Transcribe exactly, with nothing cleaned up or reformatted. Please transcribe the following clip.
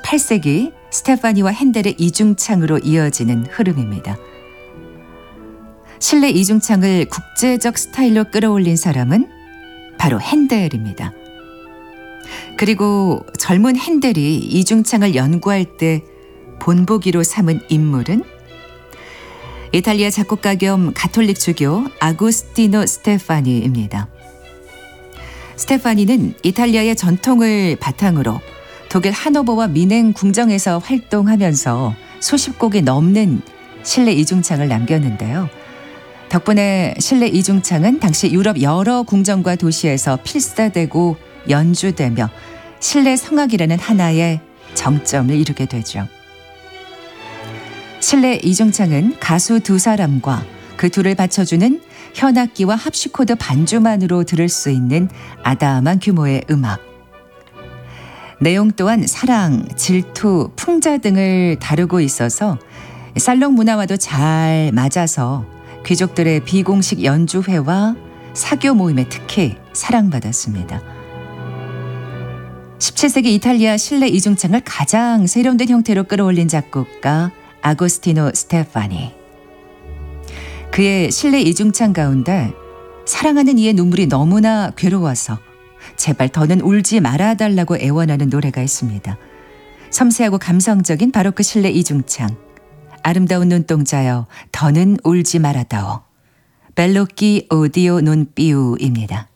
십팔 세기 스테파니와 핸델의 이중창으로 이어지는 흐름입니다. 실내 이중창을 국제적 스타일로 끌어올린 사람은 바로 핸델입니다. 그리고 젊은 핸델이 이중창을 연구할 때 본보기로 삼은 인물은 이탈리아 작곡가 겸 가톨릭 주교 아구스티노 스테파니입니다. 스테파니는 이탈리아의 전통을 바탕으로 독일 하노버와 미넨 궁정에서 활동하면서 수십 곡이 넘는 실내 이중창을 남겼는데요. 덕분에 실내 이중창은 당시 유럽 여러 궁정과 도시에서 필사되고 연주되며 실내 성악이라는 하나의 정점을 이루게 되죠. 실내 이중창은 가수 두 사람과 그 둘을 받쳐주는 현악기와 합시코드 반주만으로 들을 수 있는 아담한 규모의 음악. 내용 또한 사랑, 질투, 풍자 등을 다루고 있어서 살롱 문화와도 잘 맞아서 귀족들의 비공식 연주회와 사교 모임에 특히 사랑받았습니다. 십칠 세기 이탈리아 실내 이중창을 가장 세련된 형태로 끌어올린 작곡가 아고스티노 스테파니. 그의 실내 이중창 가운데 사랑하는 이의 눈물이 너무나 괴로워서 제발 더는 울지 말아달라고 애원하는 노래가 있습니다. 섬세하고 감성적인 바로크 실내 이중창. 아름다운 눈동자여 더는 울지 말아다오. 벨로끼 오디오 논 삐우입니다.